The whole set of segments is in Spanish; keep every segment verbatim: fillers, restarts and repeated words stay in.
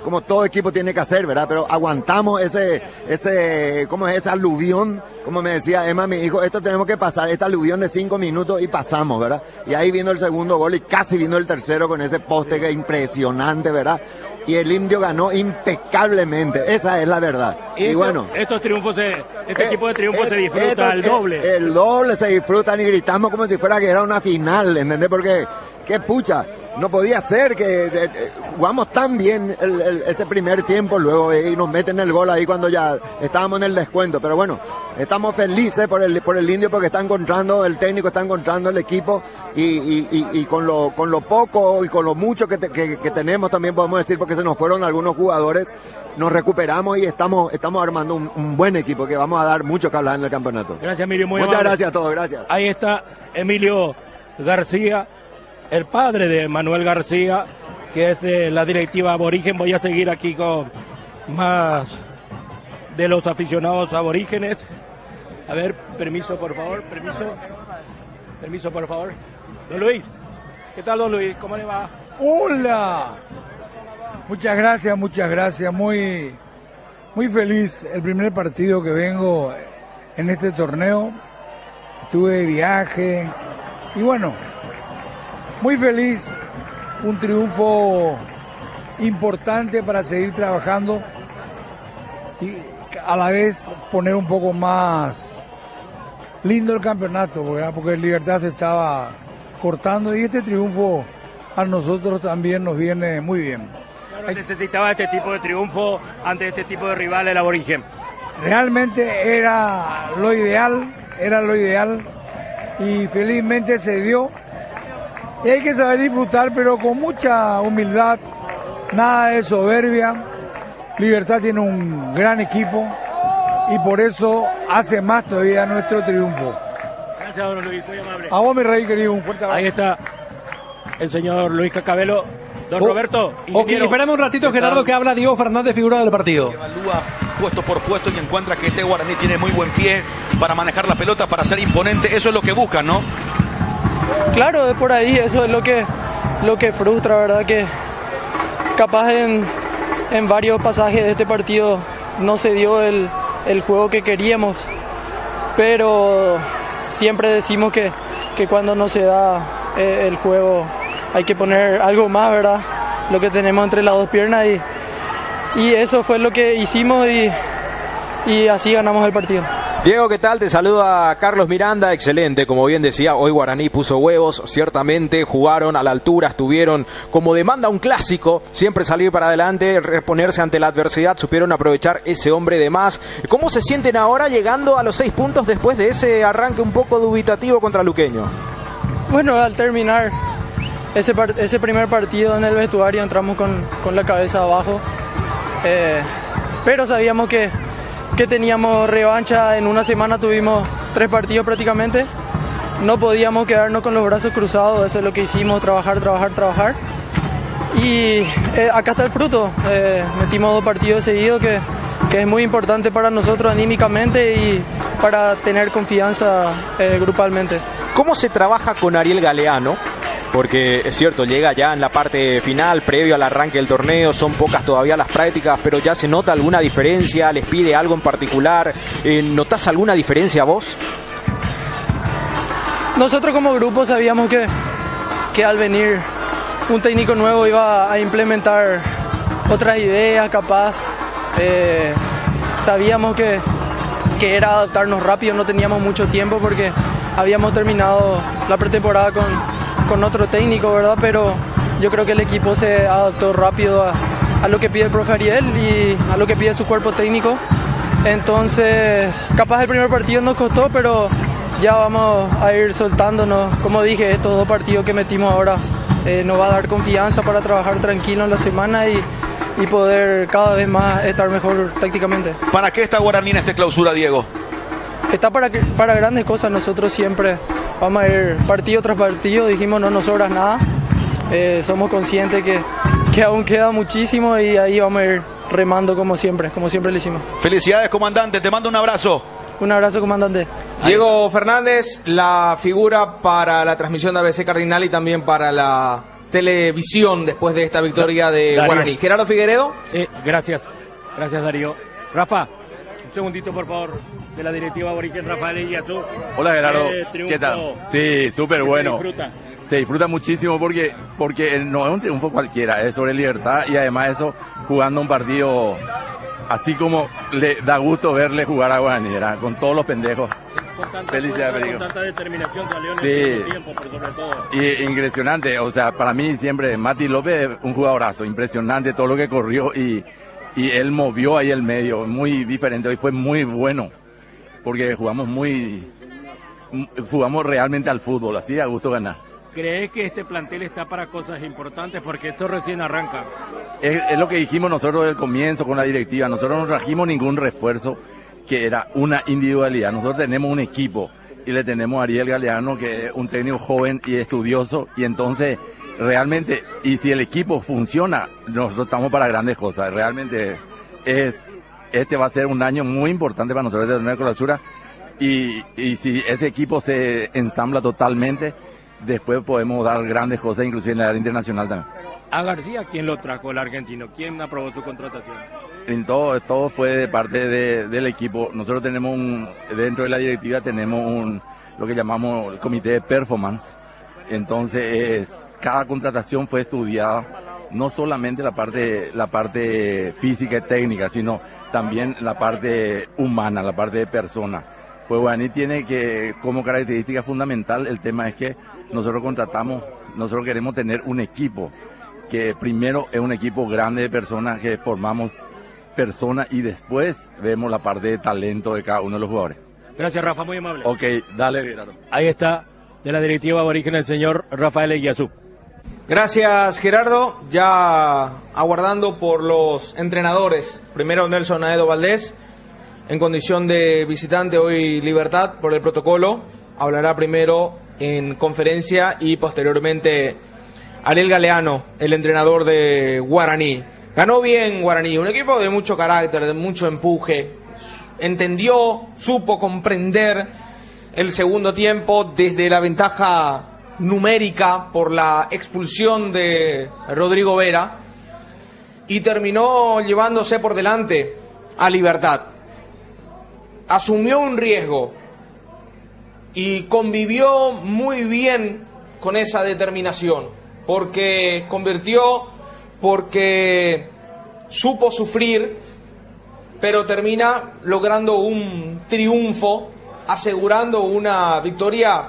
como todo equipo tiene que hacer, ¿verdad? Pero aguantamos ese, ese, ¿cómo es? Ese aluvión, como me decía Emma, mi hijo, esto tenemos que pasar, esta aluvión de cinco minutos y pasamos, ¿verdad? Y ahí vino el segundo gol y casi vino el tercero con ese poste que es impresionante, ¿verdad? Y el Indio ganó impecablemente, esa es la verdad. Y, y esto, bueno, estos triunfos se, este eh, tipo de triunfos eh, se disfruta esto, al doble. El, el doble se disfrutan y gritamos como si fuera que era una final, ¿entendés? Porque, qué pucha, no podía ser que eh, eh, jugamos tan bien el, el, ese primer tiempo luego eh, y nos meten el gol ahí cuando ya estábamos en el descuento. Pero bueno, estamos felices por el por el Indio porque está encontrando, el técnico está encontrando el equipo y, y, y, y con lo con lo poco y con lo mucho que, te, que, que tenemos también podemos decir, porque se nos fueron algunos jugadores, nos recuperamos y estamos estamos armando un, un buen equipo que vamos a dar mucho que hablar en el campeonato. Gracias, Emilio, muy Muchas amable. gracias a todos, gracias. Ahí está Emilio García, el padre de Manuel García, que es de la directiva aborigen. Voy a seguir aquí con más de los aficionados aborígenes. A ver, permiso, por favor, permiso. Permiso, por favor. Don Luis, ¿qué tal, don Luis? ¿Cómo le va? ¡Hola! Muchas gracias, muchas gracias. Muy, muy feliz. El primer partido que vengo en este torneo. Estuve de viaje y bueno, muy feliz. Un triunfo importante para seguir trabajando y a la vez poner un poco más lindo el campeonato, ¿verdad? Porque el Libertad se estaba cortando y este triunfo a nosotros también nos viene muy bien. Claro, necesitaba este tipo de triunfo ante este tipo de rival el aborigen. Realmente era lo ideal, era lo ideal y felizmente se dio. Y hay que saber disfrutar, pero con mucha humildad, nada de soberbia. Libertad tiene un gran equipo y por eso hace más todavía nuestro triunfo. Gracias, don Luis, muy amable. A vos, mi rey querido, un fuerte abrazo. Ahí está el señor Luis Cacabelo. Don oh, Roberto. Ok, espérame un ratito, Gerardo, que habla Diego Fernández, figura del partido. Evalúa puesto por puesto y encuentra que este Guaraní tiene muy buen pie para manejar la pelota, para ser imponente. Eso es lo que buscan, ¿no? Claro, es por ahí, eso es lo que lo que frustra, ¿verdad? Que capaz en, en varios pasajes de este partido no se dio el, el juego que queríamos, pero siempre decimos que, que cuando no se da eh, el juego hay que poner algo más, ¿verdad? Lo que tenemos entre las dos piernas y, y eso fue lo que hicimos y, y así ganamos el partido. Diego, ¿qué tal? Te saluda Carlos Miranda, excelente, como bien decía, hoy Guaraní puso huevos, ciertamente jugaron a la altura, estuvieron como demanda un clásico, siempre salir para adelante, reponerse ante la adversidad, supieron aprovechar ese hombre de más. ¿Cómo se sienten ahora llegando a los seis puntos después de ese arranque un poco dubitativo contra Luqueño? Bueno, al terminar ese, ese primer partido en el vestuario entramos con, con la cabeza abajo, eh, pero sabíamos que que teníamos revancha. En una semana tuvimos tres partidos prácticamente, no podíamos quedarnos con los brazos cruzados, eso es lo que hicimos, trabajar, trabajar, trabajar y eh, acá está el fruto, eh, metimos dos partidos seguidos que, que es muy importante para nosotros anímicamente y para tener confianza eh, grupalmente. ¿Cómo se trabaja con Ariel Galeano? Porque es cierto, llega ya en la parte final, previo al arranque del torneo, son pocas todavía las prácticas, pero ya se nota alguna diferencia, les pide algo en particular, eh, ¿notás alguna diferencia vos? Nosotros como grupo sabíamos que, que al venir un técnico nuevo iba a implementar otras ideas capaz, eh, sabíamos que, que era adaptarnos rápido, no teníamos mucho tiempo porque habíamos terminado la pretemporada con... con otro técnico, ¿verdad? Pero yo creo que el equipo se adaptó rápido a, a lo que pide el profe Ariel y a lo que pide su cuerpo técnico. Entonces, capaz el primer partido nos costó, pero ya vamos a ir soltándonos. Como dije, estos dos partidos que metimos ahora eh, nos va a dar confianza para trabajar tranquilo en la semana y, y poder cada vez más estar mejor tácticamente. ¿Para qué está Guaraní en esta clausura, Diego? Está para, para grandes cosas. Nosotros siempre vamos a ir partido tras partido, dijimos no nos sobra nada, eh, somos conscientes que, que aún queda muchísimo y ahí vamos a ir remando como siempre, como siempre lo hicimos. Felicidades, comandante, te mando un abrazo. Un abrazo, comandante. Diego Fernández, la figura para la transmisión de A B C Cardinal y también para la televisión después de esta victoria de Darío. Guaraní. Gerardo Figueredo. Sí, gracias. Gracias, Darío. Rafa, un segundito, por favor, de la directiva aborigen Rafael Igliazú. Hola, Gerardo. Eh, ¿Qué tal? Sí, súper bueno. Se disfruta. Se disfruta muchísimo porque, porque no es un triunfo cualquiera, es sobre libertad y además eso jugando un partido así como le da gusto verle jugar a Guaraní, ¿verdad? Con todos los pendejos. Con tanta Felicidades, fuerza, Perico. con tanta determinación salió en Sí. el segundo tiempo, por sobre todo. Y impresionante, o sea, para mí siempre Mati López un jugadorazo, impresionante todo lo que corrió y, y él movió ahí el medio, muy diferente, hoy fue muy bueno, porque jugamos muy, jugamos realmente al fútbol, así a gusto ganar. ¿Crees que este plantel está para cosas importantes? Porque esto recién arranca. Es, es lo que dijimos nosotros del comienzo con la directiva, nosotros no trajimos ningún refuerzo que era una individualidad, nosotros tenemos un equipo y le tenemos a Ariel Galeano que es un técnico joven y estudioso y entonces realmente, y si el equipo funciona, nosotros estamos para grandes cosas, realmente es, este va a ser un año muy importante para nosotros de la clausura y, y si ese equipo se ensambla totalmente, después podemos dar grandes cosas, inclusive en la área internacional también. A García, ¿quién lo trajo, el argentino? ¿Quién aprobó su contratación? En todo, todo fue de parte de, del equipo. Nosotros tenemos un, dentro de la directiva tenemos un, lo que llamamos el comité de performance. Entonces, eh, cada contratación fue estudiada, no solamente la parte, la parte física y técnica, sino también la parte humana, la parte de persona. Pues Guaraní tiene que, como característica fundamental, el tema es que nosotros contratamos, nosotros queremos tener un equipo, que primero es un equipo grande de personas que formamos personas y después vemos la parte de talento de cada uno de los jugadores. Gracias, Rafa, muy amable. Ok, dale, Gerardo. Ahí está, de la directiva aborigen, el señor Rafael Igliazú. Gracias, Gerardo. Ya aguardando por los entrenadores. Primero Nelson Aedo Valdés, en condición de visitante, hoy Libertad por el protocolo. Hablará primero en conferencia y posteriormente Ariel Galeano, el entrenador de Guaraní. Ganó bien Guaraní, un equipo de mucho carácter, de mucho empuje. Entendió, supo comprender el segundo tiempo desde la ventaja numérica por la expulsión de Rodrigo Vera y terminó llevándose por delante a Libertad. Asumió un riesgo y convivió muy bien con esa determinación, porque convirtió, porque supo sufrir, pero termina logrando un triunfo, asegurando una victoria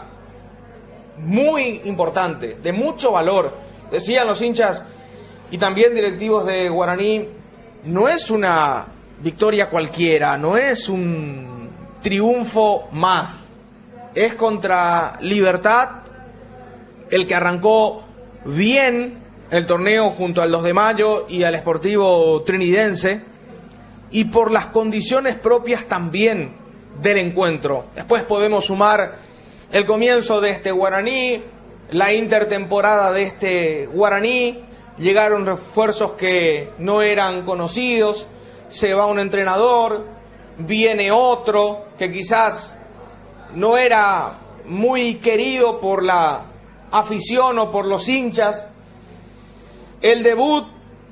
muy importante, de mucho valor. Decían los hinchas y también directivos de Guaraní, no es una victoria cualquiera, no es un triunfo más, es contra Libertad, el que arrancó bien el torneo junto al dos de mayo y al Sportivo Trinidense, y por las condiciones propias también del encuentro. Después podemos sumar el comienzo de este Guaraní, la intertemporada de este Guaraní, llegaron refuerzos que no eran conocidos, se va un entrenador, viene otro que quizás no era muy querido por la afición o por los hinchas. El debut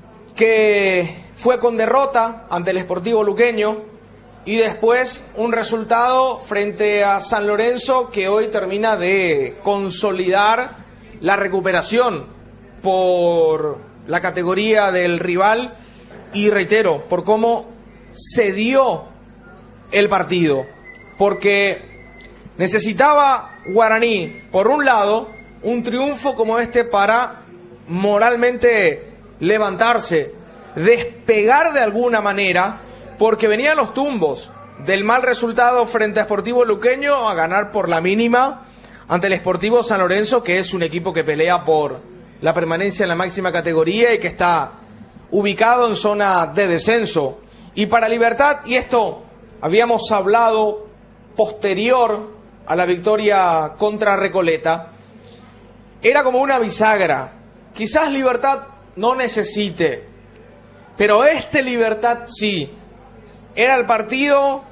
que fue con derrota ante el Sportivo Luqueño y después un resultado frente a San Lorenzo que hoy termina de consolidar la recuperación por la categoría del rival y reitero, por cómo se dio el partido, porque necesitaba Guaraní, por un lado, un triunfo como este para moralmente levantarse, despegar de alguna manera, porque venían los tumbos del mal resultado frente a Sportivo Luqueño a ganar por la mínima ante el Sportivo San Lorenzo, que es un equipo que pelea por la permanencia en la máxima categoría y que está ubicado en zona de descenso. Y para Libertad, y esto habíamos hablado posterior a la victoria contra Recoleta, era como una bisagra. Quizás Libertad no necesite, pero este Libertad sí. Era el partido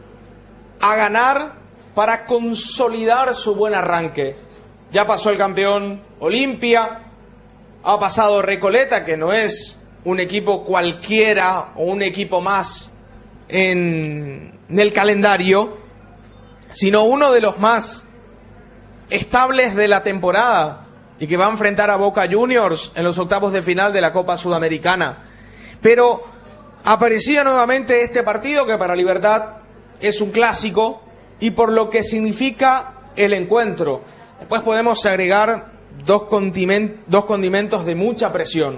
a ganar para consolidar su buen arranque. Ya pasó el campeón Olimpia, ha pasado Recoleta, que no es un equipo cualquiera o un equipo más en, en el calendario, sino uno de los más estables de la temporada y que va a enfrentar a Boca Juniors en los octavos de final de la Copa Sudamericana. Pero aparecía nuevamente este partido que para Libertad es un clásico y por lo que significa el encuentro. Después podemos agregar dos, condiment- dos condimentos de mucha presión.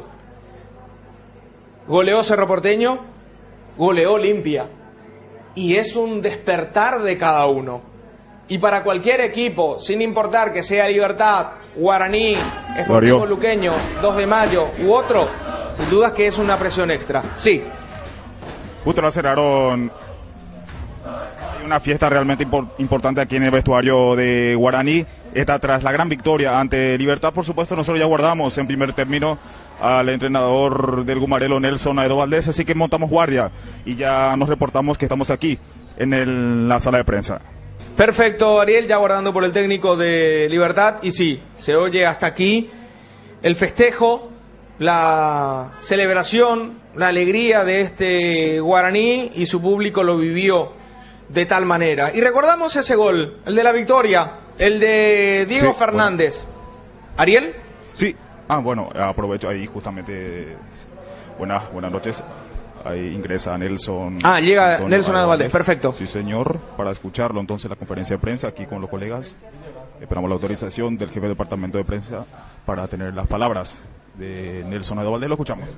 Goleó Cerro Porteño, goleó Olimpia. Y es un despertar de cada uno. Y para cualquier equipo, sin importar que sea Libertad, Guaraní, Sportivo Luqueño, dos de mayo u otro, sin dudas que es una presión extra. Sí. Justo lo cerraron. Hay una fiesta realmente impor- importante aquí en el vestuario de Guaraní. Esta tras la gran victoria ante Libertad. Por supuesto, nosotros ya guardamos en primer término al entrenador del Gumarelo, Nelson Aedo Valdés, así que montamos guardia y ya nos reportamos que estamos aquí en el, la sala de prensa. Perfecto, Ariel, ya guardando por el técnico de Libertad. Y sí, se oye hasta aquí el festejo, la celebración, la alegría de este Guaraní, y su público lo vivió de tal manera. Y recordamos ese gol, el de la victoria, el de Diego sí, Fernández. Bueno. ¿Ariel? Sí, ah, bueno, aprovecho ahí justamente. Buenas, buenas noches. Ahí ingresa Nelson. Ah, llega Antonio Nelson Aedo Valdés, perfecto. Sí, señor, para escucharlo entonces la conferencia de prensa aquí con los colegas. Esperamos la autorización del jefe del departamento de prensa para tener las palabras de Nelson Aedo Valdés. Lo escuchamos.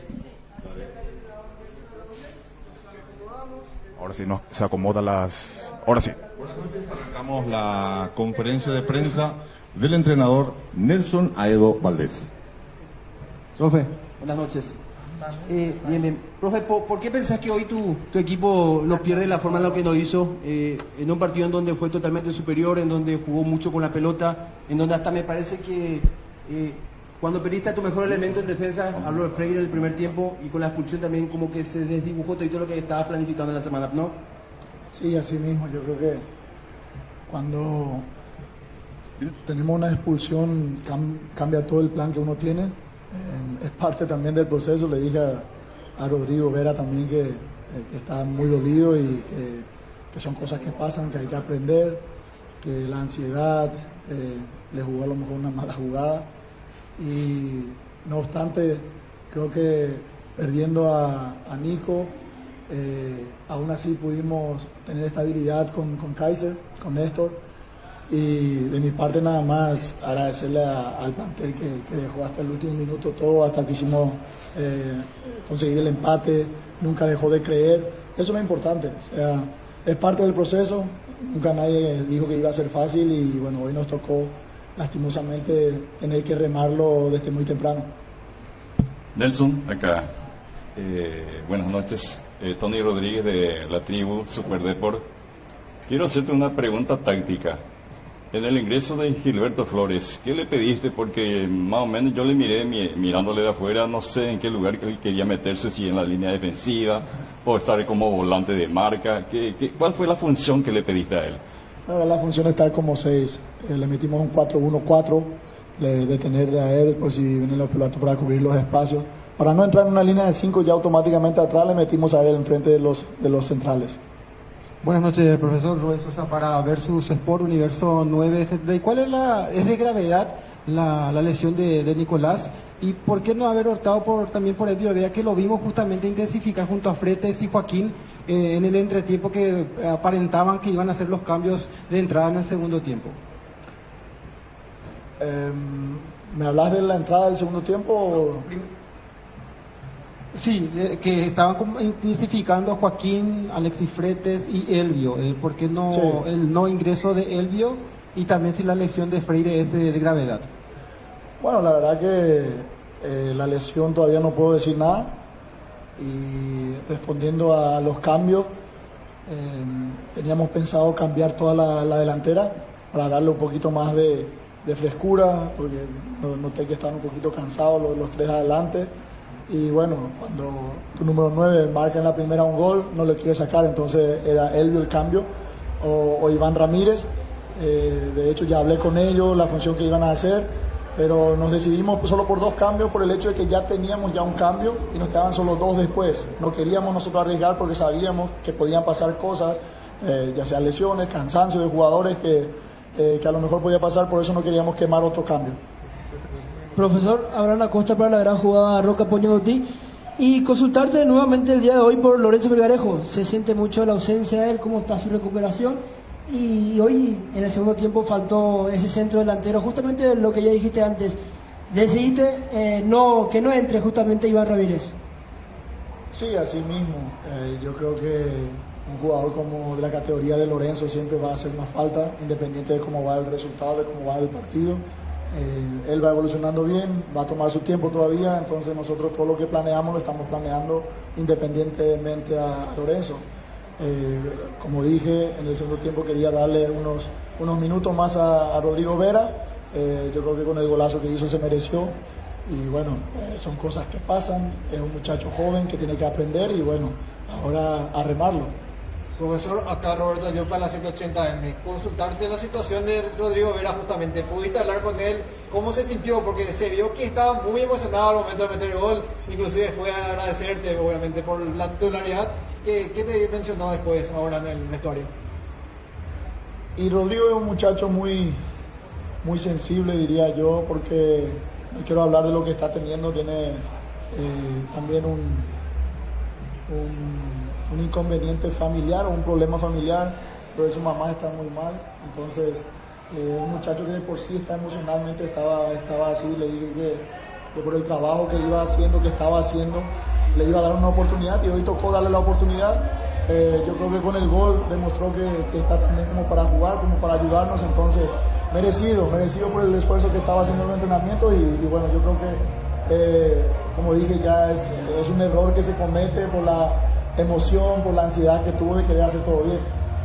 Ahora sí, no, se acomoda las... Ahora sí. Arrancamos la conferencia de prensa del entrenador Nelson Aedo Valdés. Profe, buenas noches. Eh, bien, bien. Profe, ¿por, ¿por qué pensás que hoy tu, tu equipo lo pierde de la forma en la que lo hizo? Eh, en un partido en donde fue totalmente superior, en donde jugó mucho con la pelota, en donde hasta me parece que eh, cuando perdiste a tu mejor elemento en defensa, hablo de Freire en el primer tiempo, y con la expulsión también como que se desdibujó todo lo que estabas planificando en la semana, ¿no? Sí, así mismo. Yo creo que cuando tenemos una expulsión cam, cambia todo el plan que uno tiene. Eh, es parte también del proceso. Le dije a, a Rodrigo Vera también que, eh, que está muy dolido y que, que son cosas que pasan, que hay que aprender, que la ansiedad eh, le jugó a lo mejor una mala jugada, y no obstante creo que perdiendo a, a Nico eh, aún así pudimos tener estabilidad con, con Kaiser, con Néstor. Y de mi parte nada más agradecerle a, al plantel que, que dejó hasta el último minuto todo, hasta que hicimos eh, conseguir el empate, nunca dejó de creer. Eso es lo importante, o sea, es parte del proceso, nunca nadie dijo que iba a ser fácil, y bueno, hoy nos tocó lastimosamente tener que remarlo desde muy temprano. Nelson, acá, eh, buenas noches, eh, Tony Rodríguez de la tribu Super Deport. Quiero hacerte una pregunta táctica. En el ingreso de Gilberto Flores, ¿qué le pediste? Porque más o menos yo le miré mi, mirándole de afuera, no sé en qué lugar él quería meterse, si en la línea defensiva o estar como volante de marca. ¿Qué, qué, ¿Cuál fue la función que le pediste a él? Bueno, la función es estar como seis. Eh, le metimos un cuatro uno cuatro, de, de tenerle a él por si vienen los pelotas para cubrir los espacios. Para no entrar en una línea de cinco ya automáticamente atrás, le metimos a él enfrente de los, de los centrales. Buenas noches, profesor Rubén Sosa para Versus Sport Universo nueve. ¿Cuál es la es de gravedad la, la lesión de, de Nicolás? ¿Y por qué no haber optado por, también por Elvio Vea, que lo vimos justamente intensificar junto a Fretes y Joaquín eh, en el entretiempo, que aparentaban que iban a hacer los cambios de entrada en el segundo tiempo? Eh, ¿Me hablas de la entrada del segundo tiempo? O... Sí, eh, que estaban intensificando a Joaquín, Alexis Fretes y Elvio. Eh, ¿Por qué no sí. el no ingreso de Elvio? Y también si la lesión de Freire es de, de gravedad. Bueno, la verdad que eh, la lesión todavía no puedo decir nada. Y respondiendo a los cambios, eh, teníamos pensado cambiar toda la, la delantera para darle un poquito más de, de frescura, porque noté que estaban un poquito cansados los, los tres adelante. Y bueno, cuando tu número nueve marca en la primera un gol, no le quiere sacar, entonces era Elvio el cambio, o, o Iván Ramírez. Eh, de hecho ya hablé con ellos la función que iban a hacer, pero nos decidimos solo por dos cambios por el hecho de que ya teníamos ya un cambio y nos quedaban solo dos después. No queríamos nosotros arriesgar porque sabíamos que podían pasar cosas, eh, ya sea lesiones, cansancio de jugadores que, eh, que a lo mejor podía pasar, por eso no queríamos quemar otro cambio. Profesor, Abraham Acosta para la gran jugada Roca Poñautí. Y consultarte nuevamente el día de hoy por Lorenzo Melgarejo. Se siente mucho la ausencia de él, cómo está su recuperación. Y hoy en el segundo tiempo faltó ese centro delantero, justamente lo que ya dijiste antes. Decidiste eh, no que no entre justamente Iván Ramírez. Sí, así mismo. Eh, yo creo que un jugador como de la categoría de Lorenzo siempre va a hacer más falta, independiente de cómo va el resultado, de cómo va el partido. Eh, él va evolucionando bien, va a tomar su tiempo todavía, entonces nosotros todo lo que planeamos lo estamos planeando independientemente a Lorenzo. Eh, como dije, en el segundo tiempo quería darle unos, unos minutos más a, a Rodrigo Vera. Eh, yo creo que con el golazo que hizo se mereció y bueno, eh, son cosas que pasan, es un muchacho joven que tiene que aprender y bueno, ahora a remarlo. Profesor, acá Roberto yo para la ciento ochenta eme, consultarte la situación de Rodrigo Vera justamente, ¿pudiste hablar con él? ¿Cómo se sintió? Porque se vio que estaba muy emocionado al momento de meter el gol, inclusive fue a agradecerte obviamente por la titularidad. ¿Qué, qué te mencionó después, ahora en el vestuario? Y Rodrigo es un muchacho muy, muy sensible, diría yo, porque no quiero hablar de lo que está teniendo, tiene eh, también un... un un inconveniente familiar o un problema familiar, pero su mamá está muy mal, entonces eh, un muchacho que de por sí está emocionalmente estaba, estaba así, le dije que, que por el trabajo que iba haciendo, que estaba haciendo, le iba a dar una oportunidad y hoy tocó darle la oportunidad. Eh, yo creo que con el gol demostró que, que está también como para jugar, como para ayudarnos, entonces merecido, merecido por el esfuerzo que estaba haciendo en el entrenamiento y, y bueno, yo creo que eh, como dije ya es, es un error que se comete por la emoción, por la ansiedad que tuvo de querer hacer todo bien.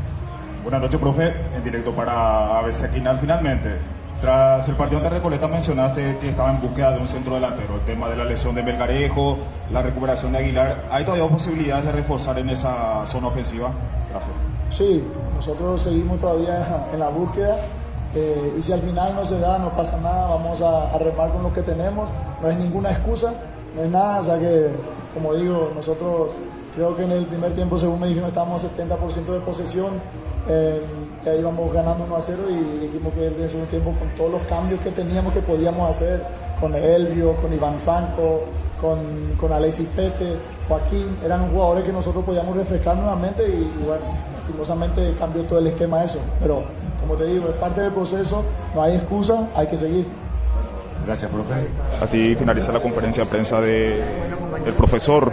Buenas noches, profe, en directo para A B C Quinal. Finalmente, tras el partido ante Recoleta mencionaste que estaba en búsqueda de un centro delantero, el tema de la lesión de Melgarejo, la recuperación de Aguilar, ¿hay todavía posibilidades de reforzar en esa zona ofensiva? Gracias. Sí, nosotros seguimos todavía en la búsqueda eh, y si al final no se da, no pasa nada, vamos a, a remar con lo que tenemos, no es ninguna excusa, no es nada, o sea que, como digo, nosotros creo que en el primer tiempo, según me dijeron, estábamos a setenta por ciento de posesión, eh, que ahí íbamos ganando uno a cero y dijimos que en el segundo tiempo, con todos los cambios que teníamos que podíamos hacer, con Elvio, con Iván Franco, con, con Alexis Fete, Joaquín, eran jugadores que nosotros podíamos refrescar nuevamente y, y bueno, lastimosamente cambió todo el esquema eso, pero como te digo, es parte del proceso, no hay excusa, hay que seguir. Gracias, profe. A ti finaliza la conferencia de prensa de el profesor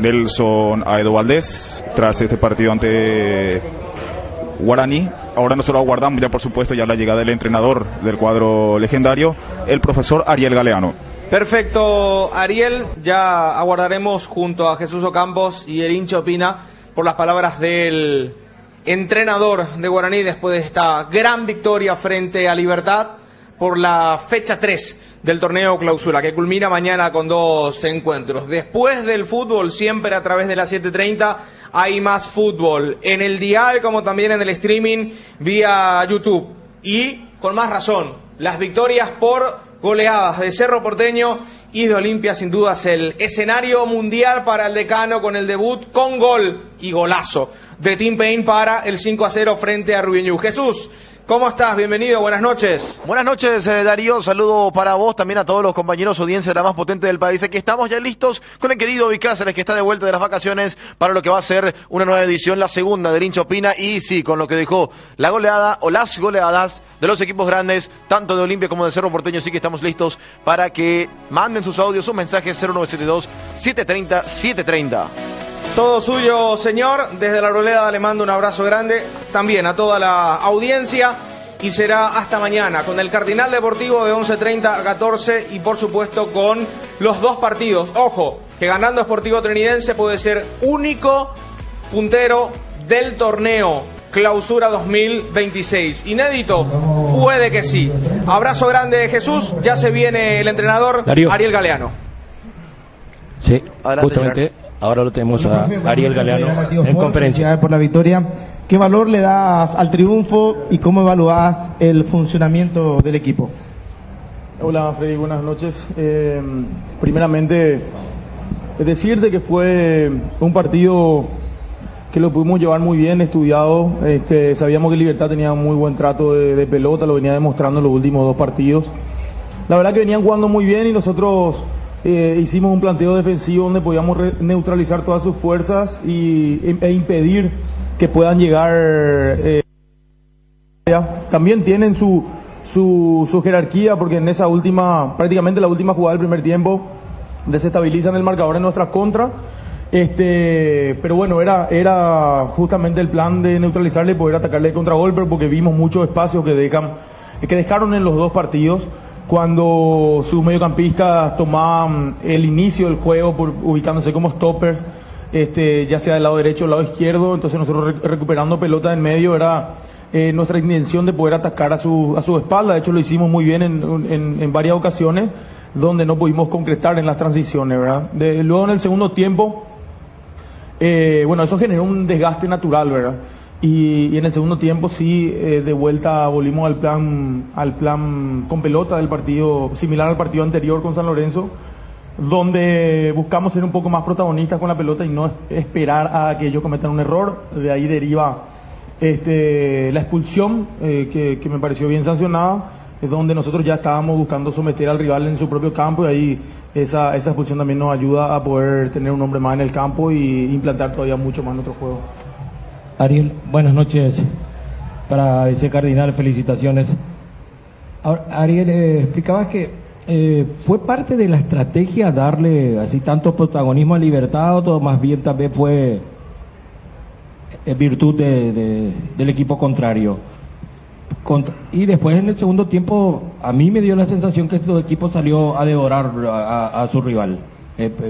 Nelson Aedo Valdés tras este partido ante Guaraní. Ahora nosotros aguardamos ya, por supuesto, ya la llegada del entrenador del cuadro legendario, el profesor Ariel Galeano. Perfecto, Ariel. Ya aguardaremos junto a Jesús Ocampos y el hincha opina por las palabras del entrenador de Guaraní después de esta gran victoria frente a Libertad por la fecha tres del torneo clausura, que culmina mañana con dos encuentros. Después del fútbol, siempre a través de las siete treinta, hay más fútbol en el dial como también en el streaming vía YouTube. Y con más razón, las victorias por goleadas de Cerro Porteño y de Olimpia, sin dudas el escenario mundial para el decano, con el debut con gol y golazo de Tim Payne para el cinco a cero frente a Rubiñú. Jesús, ¿cómo estás? Bienvenido, buenas noches. Buenas noches, eh, Darío, saludo para vos, también a todos los compañeros, audiencia de la más potente del país. Aquí estamos ya listos con el querido Vicáceres, que está de vuelta de las vacaciones para lo que va a ser una nueva edición, la segunda del hincha opina, y sí, con lo que dejó la goleada o las goleadas de los equipos grandes, tanto de Olimpia como de Cerro Porteño, sí que estamos listos para que manden sus audios, sus mensajes cero nueve siete dos, siete tres cero, siete tres cero. Todo suyo, señor. Desde la Arboleda le mando un abrazo grande también a toda la audiencia y será hasta mañana con el Cardinal Deportivo de once treinta a catorce y por supuesto con los dos partidos. Ojo, que ganando Sportivo Trinidense puede ser único puntero del torneo Clausura dos mil veintiséis. Inédito, puede que sí. Abrazo grande, Jesús. Ya se viene el entrenador Darío. Ariel Galeano. Sí, adelante, justamente. Gerard. Ahora lo tenemos a Ariel Galeano en conferencia. Por la victoria, ¿qué valor le das al triunfo y cómo evalúas el funcionamiento del equipo? Hola Freddy, buenas noches. Eh, primeramente, decirte que fue un partido que lo pudimos llevar muy bien, estudiado. Este, sabíamos que Libertad tenía un muy buen trato de, de pelota, lo venía demostrando en los últimos dos partidos. La verdad que venían jugando muy bien y nosotros eh, hicimos un planteo defensivo donde podíamos re- neutralizar todas sus fuerzas y, e, e impedir que puedan llegar. Eh, también tienen su, su, su jerarquía, porque en esa última, prácticamente la última jugada del primer tiempo, desestabilizan el marcador en nuestra contra. Este, pero bueno, era, era justamente el plan de neutralizarle y poder atacarle de contragolpe, porque vimos muchos espacios que dejan, que dejaron en los dos partidos, cuando sus mediocampistas tomaban el inicio del juego por, ubicándose como stoppers, este, ya sea del lado derecho o del lado izquierdo. Entonces nosotros re- recuperando pelota en medio era eh, nuestra intención de poder atacar a su, a su espalda. De hecho lo hicimos muy bien en, en, en varias ocasiones, donde no pudimos concretar en las transiciones, ¿verdad? De, luego en el segundo tiempo, eh, bueno, eso generó un desgaste natural, ¿verdad? Y, y en el segundo tiempo sí, eh, de vuelta volvimos al plan, al plan con pelota del partido, similar al partido anterior con San Lorenzo, donde buscamos ser un poco más protagonistas con la pelota y no esperar a que ellos cometan un error. De ahí deriva este, la expulsión, eh, que, que me pareció bien sancionada, es donde nosotros ya estábamos buscando someter al rival en su propio campo, y ahí esa, esa expulsión también nos ayuda a poder tener un hombre más en el campo y implantar todavía mucho más nuestro juego. Ariel, buenas noches. Para ese Cardinal, felicitaciones. Ahora, Ariel, eh, explicabas que eh, fue parte de la estrategia darle así tanto protagonismo a Libertad, o todo más bien también fue en virtud de, de, del equipo contrario. Contra, y después en el segundo tiempo a mí me dio la sensación que este equipo salió a devorar a, a, a su rival. Eh, eh,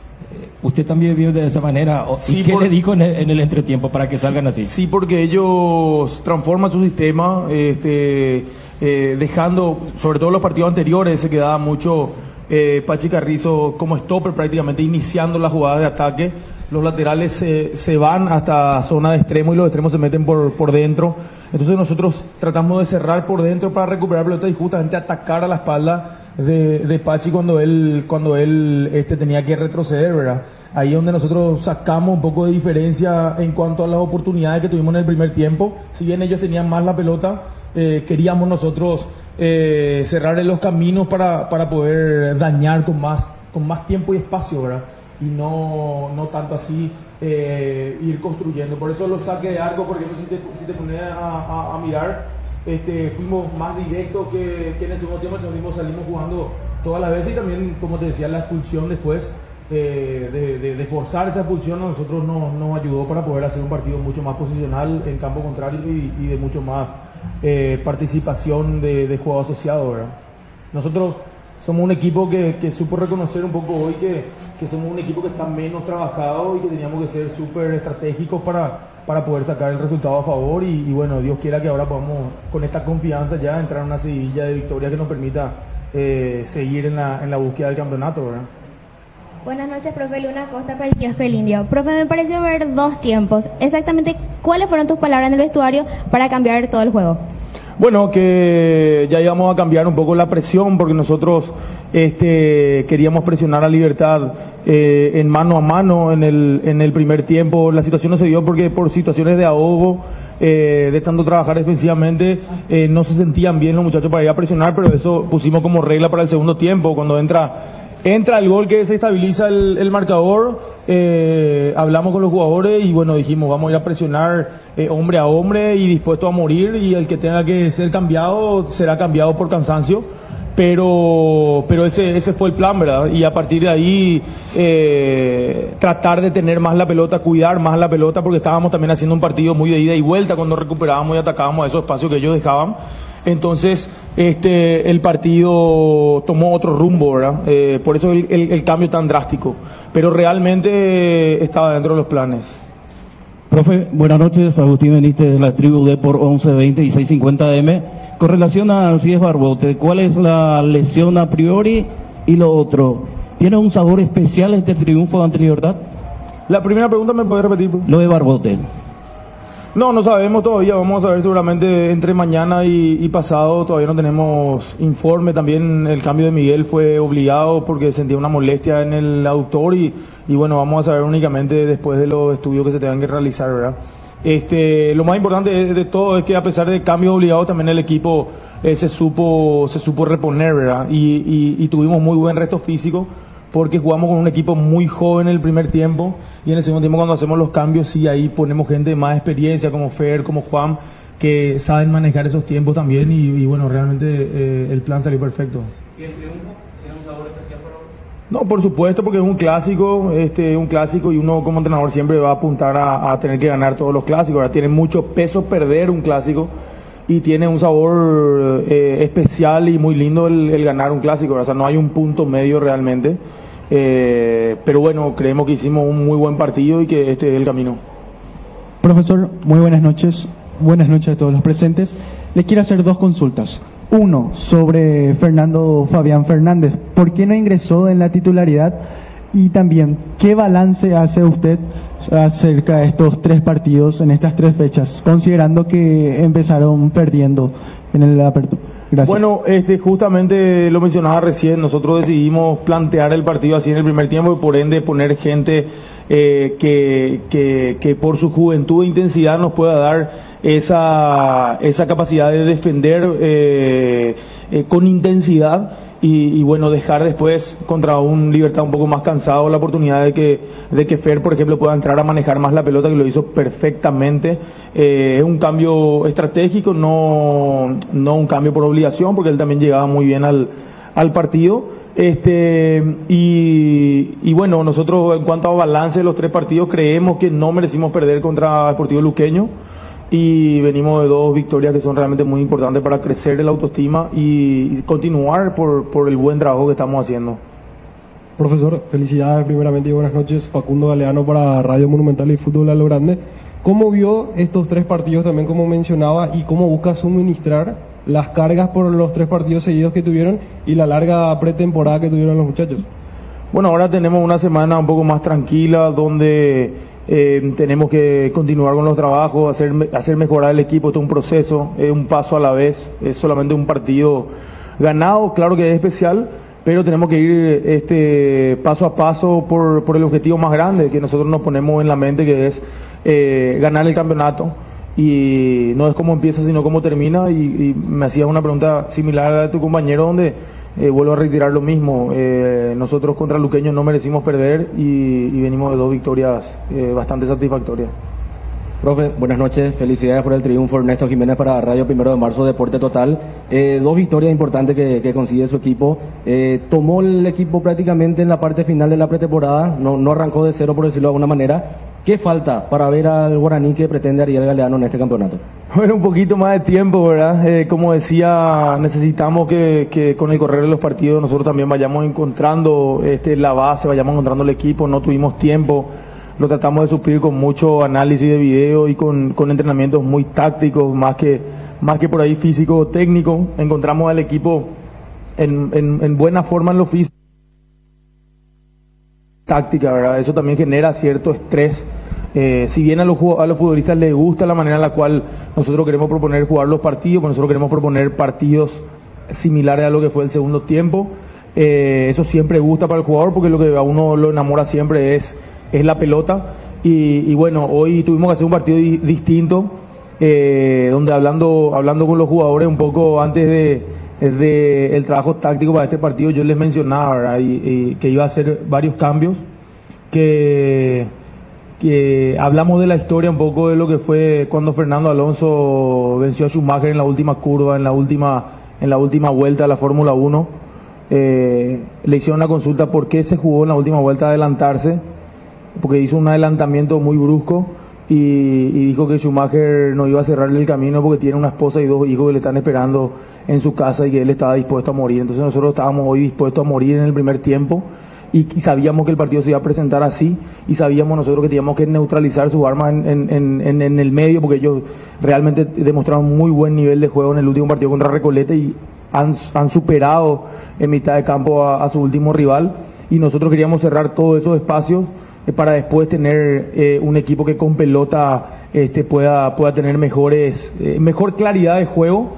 ¿Usted también vio de esa manera? Sí, ¿Y qué por... le dijo en el, en el entretiempo para que salgan así? Sí, porque ellos transforman su sistema, este, eh, dejando, sobre todo los partidos anteriores, se quedaba mucho eh, Pachi Carrizo como stopper, prácticamente iniciando la jugada de ataque. Los laterales se, se van hasta zona de extremo y los extremos se meten por, por dentro. Entonces nosotros tratamos de cerrar por dentro para recuperar pelota y justamente atacar a la espalda de, de Pachi cuando él, cuando él este, tenía que retroceder, ¿verdad? Ahí es donde nosotros sacamos un poco de diferencia en cuanto a las oportunidades que tuvimos en el primer tiempo. Si bien ellos tenían más la pelota, eh, queríamos nosotros eh, cerrarle los caminos para, para poder dañar con más, con más tiempo y espacio, ¿verdad? Y no, no tanto así eh, ir construyendo. Por eso los saques de arco, por ejemplo, si te, si te pones a, a, a mirar, este, fuimos más directos que, que en el segundo tiempo. En el segundo tiempo salimos jugando todas las veces, y también, como te decía, la expulsión después, eh, de, de, de forzar esa expulsión a nosotros nos, nos ayudó para poder hacer un partido mucho más posicional en campo contrario y, y de mucho más eh, participación de, de juego asociado, ¿verdad? Nosotros somos un equipo que, que supo reconocer un poco hoy que, que somos un equipo que está menos trabajado y que teníamos que ser súper estratégicos para, para poder sacar el resultado a favor, y, y bueno, Dios quiera que ahora podamos con esta confianza ya entrar en una seguidilla de victorias que nos permita eh, seguir en la, en la búsqueda del campeonato, ¿verdad? Buenas noches, profe. Luna Costa para el Kiosco del Indio. Profe, me pareció ver dos tiempos. Exactamente, ¿cuáles fueron tus palabras en el vestuario para cambiar todo el juego? Bueno, que ya íbamos a cambiar un poco la presión, porque nosotros este, queríamos presionar a Libertad eh, en mano a mano en el, en el primer tiempo. La situación no se dio porque por situaciones de ahogo, eh, de tanto trabajar defensivamente, eh, no se sentían bien los muchachos para ir a presionar, pero eso pusimos como regla para el segundo tiempo. Cuando entra entra el gol que desestabiliza el, el marcador, eh, hablamos con los jugadores y bueno, dijimos vamos a ir a presionar eh, hombre a hombre y dispuesto a morir, y el que tenga que ser cambiado será cambiado por cansancio, pero pero ese ese fue el plan, ¿verdad? Y a partir de ahí eh, tratar de tener más la pelota, cuidar más la pelota, porque estábamos también haciendo un partido muy de ida y vuelta cuando recuperábamos y atacábamos a esos espacios que ellos dejaban. Entonces, este, el partido tomó otro rumbo, ¿verdad? Eh, por eso el, el, el cambio tan drástico. Pero realmente estaba dentro de los planes. Profe, buenas noches. Agustín Benítez de la tribu D por once veinte y seiscientos cincuenta M. Con relación a Alcides Barbote, ¿cuál es la lesión a priori? Y lo otro, ¿tiene un sabor especial este triunfo ante Libertad? La primera pregunta, ¿me puede repetir? Lo de Barbote. No, no sabemos todavía, vamos a ver seguramente entre mañana y, y pasado, todavía no tenemos informe. También el cambio de Miguel fue obligado porque sentía una molestia en el aductor y, y bueno, vamos a saber únicamente después de los estudios que se tengan que realizar, ¿verdad? Este, lo más importante de, de todo es que a pesar de cambios obligados también el equipo eh, se supo se supo reponer, ¿verdad? Y, y, y tuvimos muy buen resto físico, porque jugamos con un equipo muy joven en el primer tiempo y en el segundo tiempo cuando hacemos los cambios sí ahí ponemos gente de más experiencia como Fer, como Juan, que saben manejar esos tiempos también y, y bueno, realmente eh, el plan salió perfecto. ¿Y el triunfo tiene un sabor especial para vos? No, por supuesto, porque es un clásico, este, un clásico y uno como entrenador siempre va a apuntar a, a tener que ganar todos los clásicos. Ahora tiene mucho peso perder un clásico y tiene un sabor eh, especial y muy lindo el, el ganar un clásico, o sea, no hay un punto medio realmente. Eh, pero bueno, creemos que hicimos un muy buen partido y que este es el camino. Profesor, muy buenas noches. Buenas noches a todos los presentes. Le quiero hacer dos consultas. Uno, sobre Fernando Fabián Fernández. ¿Por qué no ingresó en la titularidad? Y también, ¿qué balance hace usted acerca de estos tres partidos en estas tres fechas, considerando que empezaron perdiendo en el apertura? Gracias. Bueno, este, justamente lo mencionaba recién, nosotros decidimos plantear el partido así en el primer tiempo y por ende poner gente eh, que, que, que por su juventud e intensidad nos pueda dar esa, esa capacidad de defender eh, eh, con intensidad. Y, y bueno, dejar después contra un Libertad un poco más cansado la oportunidad de que de que Fer, por ejemplo, pueda entrar a manejar más la pelota, que lo hizo perfectamente. Eh, es un cambio estratégico, no no un cambio por obligación, porque él también llegaba muy bien al, al partido. Este y, y bueno, nosotros en cuanto a balance de los tres partidos creemos que no merecimos perder contra Deportivo Luqueño. Y venimos de dos victorias que son realmente muy importantes para crecer el autoestima y, y continuar por, por el buen trabajo que estamos haciendo. Profesor, felicidades primeramente y buenas noches. Facundo Galeano para Radio Monumental y Fútbol a lo Grande. ¿Cómo vio estos tres partidos también, como mencionaba, y cómo busca suministrar las cargas por los tres partidos seguidos que tuvieron y la larga pretemporada que tuvieron los muchachos? Bueno, ahora tenemos una semana un poco más tranquila donde Eh, tenemos que continuar con los trabajos, hacer, hacer mejorar el equipo. Esto es un proceso, es un paso a la vez, es solamente un partido ganado, claro que es especial, pero tenemos que ir este paso a paso por, por el objetivo más grande que nosotros nos ponemos en la mente, que es eh, ganar el campeonato. Y no es cómo empieza sino cómo termina. Y, y me hacías una pregunta similar a la de tu compañero, donde eh, vuelvo a reiterar lo mismo. Eh, nosotros contra Luqueño no merecimos perder y, y venimos de dos victorias eh, bastante satisfactorias. Profe, buenas noches, felicidades por el triunfo. Ernesto Jiménez para Radio Primero de Marzo, Deporte Total. Eh, dos victorias importantes que, que consigue su equipo. Eh, tomó el equipo prácticamente en la parte final de la pretemporada, no, no arrancó de cero, por decirlo de alguna manera. ¿Qué falta para ver al Guaraní que pretende Ariel Galeano en este campeonato? Bueno, un poquito más de tiempo, ¿verdad? Eh, como decía, necesitamos que, que con el correr de los partidos nosotros también vayamos encontrando este, la base, vayamos encontrando el equipo. No tuvimos tiempo, lo tratamos de suplir con mucho análisis de video y con, con entrenamientos muy tácticos, más que, más que por ahí físico o técnico. Encontramos al equipo en, en, en buena forma en lo físico. Táctica, ¿verdad? Eso también genera cierto estrés. Eh, si bien a los, a los futbolistas les gusta la manera en la cual nosotros queremos proponer jugar los partidos, pues nosotros queremos proponer partidos similares a lo que fue el segundo tiempo. Eh, eso siempre gusta para el jugador, porque lo que a uno lo enamora siempre es, es la pelota. Y, y bueno, hoy tuvimos que hacer un partido di- distinto, eh, donde hablando, hablando con los jugadores un poco antes de de el trabajo táctico para este partido, yo les mencionaba, ¿verdad? Y, y que iba a hacer varios cambios, que, que hablamos de la historia un poco de lo que fue cuando Fernando Alonso venció a Schumacher en la última curva, en la última, en la última vuelta de la Fórmula uno. Eh, le hicieron una consulta por qué se jugó en la última vuelta a adelantarse, porque hizo un adelantamiento muy brusco. Y, y dijo que Schumacher no iba a cerrarle el camino porque tiene una esposa y dos hijos que le están esperando en su casa y que él estaba dispuesto a morir. Entonces nosotros estábamos hoy dispuestos a morir en el primer tiempo y, y sabíamos que el partido se iba a presentar así y sabíamos nosotros que teníamos que neutralizar sus armas en, en, en, en el medio, porque ellos realmente demostraron muy buen nivel de juego en el último partido contra Recoleta y han, han superado en mitad de campo a, a su último rival, y nosotros queríamos cerrar todos esos espacios eh, para después tener eh, un equipo que con pelota este, pueda, pueda tener mejores, eh, mejor claridad de juego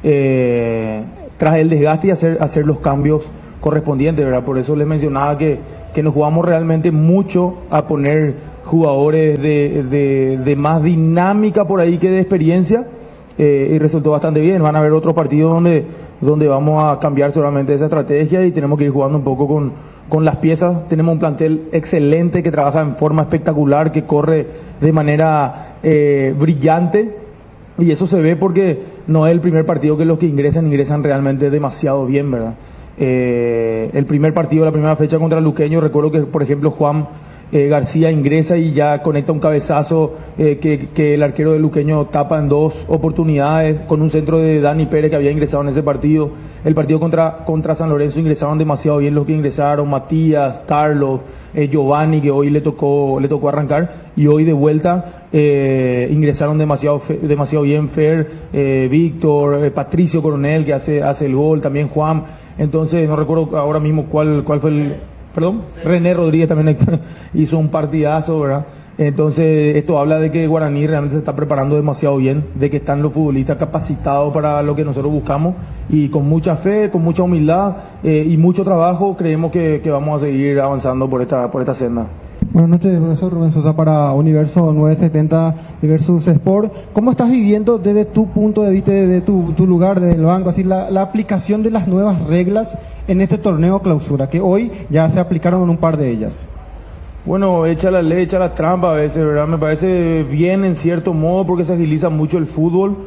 eh, tras el desgaste y hacer, hacer los cambios correspondientes, ¿verdad? Por eso les mencionaba que, que nos jugamos realmente mucho a poner jugadores de, de, de más dinámica por ahí que de experiencia, eh, y resultó bastante bien. Van a haber otros partidos donde, donde vamos a cambiar solamente esa estrategia y tenemos que ir jugando un poco con, con las piezas. Tenemos un plantel excelente que trabaja en forma espectacular, que corre de manera eh, brillante, y eso se ve porque no es el primer partido que los que ingresan, ingresan realmente demasiado bien, ¿verdad? Eh, el primer partido, la primera fecha contra Luqueño, recuerdo que por ejemplo Juan eh, García ingresa y ya conecta un cabezazo eh, que, que el arquero de Luqueño tapa en dos oportunidades con un centro de Dani Pérez que había ingresado en ese partido. El partido contra, contra San Lorenzo ingresaron demasiado bien los que ingresaron, Matías, Carlos, eh, Giovanni, que hoy le tocó, le tocó arrancar, y hoy de vuelta eh, ingresaron demasiado, demasiado bien Fer, eh, Víctor, eh, Patricio Coronel que hace, hace el gol, también Juan. Entonces, no recuerdo ahora mismo cuál, cuál fue el, perdón, René Rodríguez también hizo un partidazo, ¿verdad? Entonces, esto habla de que Guaraní realmente se está preparando demasiado bien, de que están los futbolistas capacitados para lo que nosotros buscamos, y con mucha fe, con mucha humildad eh, y mucho trabajo, creemos que, que vamos a seguir avanzando por esta, por esta senda. Buenas noches, profesor Rubén Sosa para Universo novecientos setenta versus Sport. ¿Cómo estás viviendo desde tu punto de vista, desde tu, tu lugar, desde el banco, así la, la aplicación de las nuevas reglas en este torneo clausura, que hoy ya se aplicaron en un par de ellas? Bueno, echa la ley, echa la trampa a veces, ¿verdad? Me parece bien en cierto modo porque se agiliza mucho el fútbol,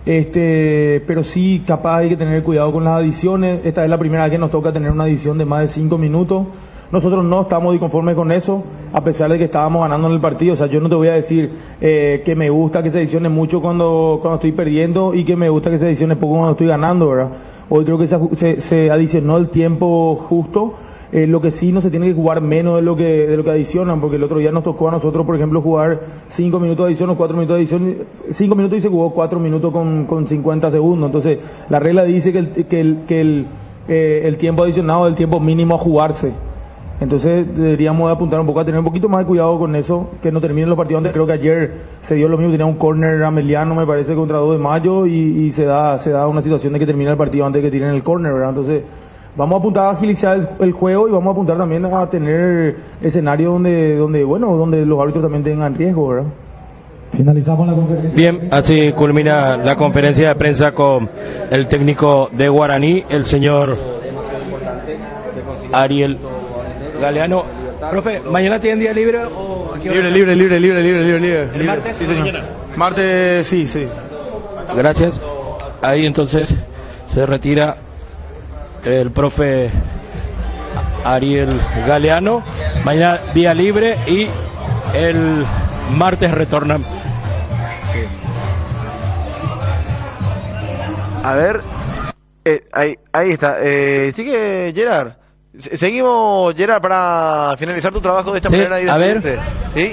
este, pero sí, capaz hay que tener cuidado con las adiciones. Esta es la primera vez que nos toca tener una adición de más de cinco minutos. Nosotros no estamos disconformes con eso, a pesar de que estábamos ganando en el partido. O sea, yo no te voy a decir eh, que me gusta que se adicione mucho cuando, cuando estoy perdiendo y que me gusta que se adicione poco cuando estoy ganando, ¿verdad? Hoy creo que se, se, se adicionó el tiempo justo. Eh, lo que sí, no se tiene que jugar menos de lo que de lo que adicionan, porque el otro día nos tocó a nosotros, por ejemplo, jugar cinco minutos de adición o cuatro minutos de adición, cinco minutos y se jugó cuatro minutos con, con cincuenta segundos. Entonces, la regla dice que el, que el, que el, eh, el tiempo adicionado es el tiempo mínimo a jugarse. Entonces deberíamos apuntar un poco a tener un poquito más de cuidado con eso, que no terminen los partidos antes. Creo que ayer se dio lo mismo, tenía un córner Ameliano, me parece, contra dos de mayo, y, y se da se da una situación de que termine el partido antes de que tiren el córner, ¿verdad? Entonces vamos a apuntar a agilizar el, el juego, y vamos a apuntar también a tener escenarios donde, donde bueno, donde los árbitros también tengan riesgo, ¿verdad? Finalizamos la conferencia. Bien, así culmina la conferencia de prensa con el técnico de Guaraní, el señor Ariel Galeano. Profe, ¿mañana tienen día libre o aquí? Libre, libre, libre, libre, libre, libre, libre. ¿El martes? Sí, señor. Mañana. Martes, sí, sí. Gracias. Ahí entonces se retira el profe Ariel Galeano. Mañana día libre y el martes retornan. A ver, eh, ahí, ahí está. Eh, sigue Gerard. Seguimos, Gerard, para finalizar tu trabajo de esta Sí, manera. Y a ver. ¿Sí?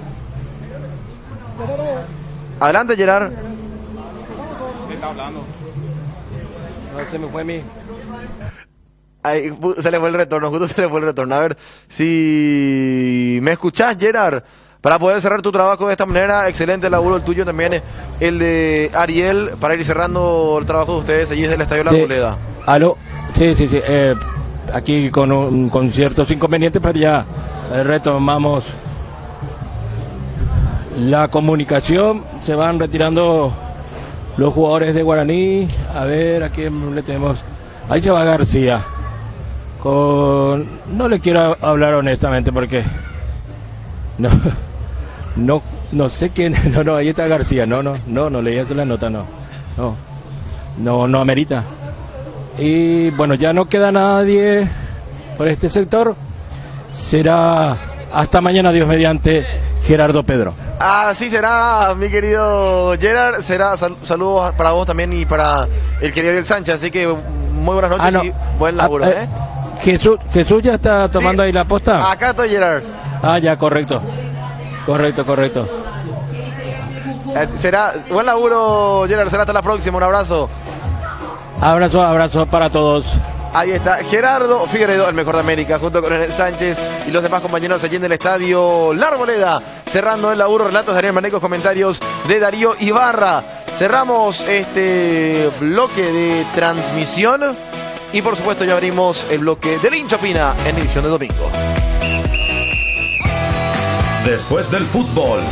Adelante, Gerard. ¿Qué está hablando? No, se me fue mi... Ahí, se le fue el retorno, justo se le fue el retorno. A ver, si me escuchás, Gerard, para poder cerrar tu trabajo de esta manera. Excelente laburo el tuyo, también el de Ariel, para ir cerrando el trabajo de ustedes allí desde el Estadio La Sí. Arboleda. Aló, sí, sí, sí. Eh, aquí con, un, con ciertos inconvenientes, pero ya eh, retomamos la comunicación. Se van retirando los jugadores de Guaraní. A ver, aquí le tenemos. Ahí se va García. Con... No le quiero hablar honestamente porque no, no, no sé quién. No, no, ahí está García. No, no, no, no leí la nota, no, no, no, no amerita. Y bueno, ya no queda nadie por este sector. Será hasta mañana, Dios mediante, Gerardo Pedro. Así será, mi querido Gerard. Será sal- saludos para vos también y para el querido Ariel Sánchez. Así que muy buenas noches Ah, no. y buen laburo. Ah, ¿eh? eh, Jesús, Jesús ya está tomando Sí. ahí la posta. Acá estoy, Gerard. Ah, ya, correcto. Correcto, correcto. Eh, será buen laburo, Gerard. Será hasta la próxima. Un abrazo. Abrazo, abrazo para todos. Ahí está Gerardo Figueredo, el mejor de América, junto con Enel Sánchez y los demás compañeros allí en el estadio La Arboleda. Cerrando el laburo, relatos de Daniel Maneco, comentarios de Darío Ibarra. Cerramos este bloque de transmisión y por supuesto ya abrimos el bloque del Hincha Opina en edición de domingo. Después del fútbol,